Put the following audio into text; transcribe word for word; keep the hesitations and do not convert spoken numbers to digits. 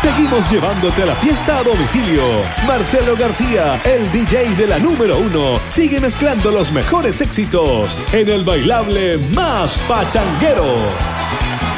Seguimos llevándote a la fiesta a domicilio. Marcelo García, el D J de la número uno, sigue mezclando los mejores éxitos en el bailable más pachanguero.